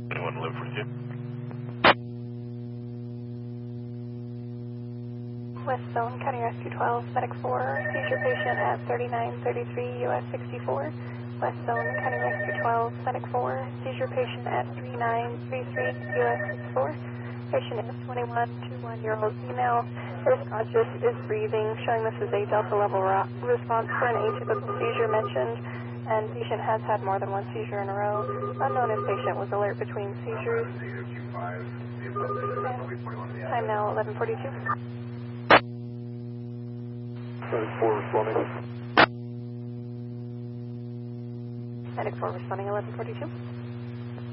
Anyone live for you? West Zone, County Rescue 12, Medic 4, seizure patient at 3933 US 64. West Zone, County Rescue 12, Medic 4, seizure patient at 3933 US 64. Patient is 21-year-old female, is conscious, is breathing, showing this is a Delta level response for an atypical seizure mentioned, and patient has had more than one seizure in a row. Unknown if patient was alert between seizures. Time now 11:42. 4 responding. Medic 4 responding 11:42.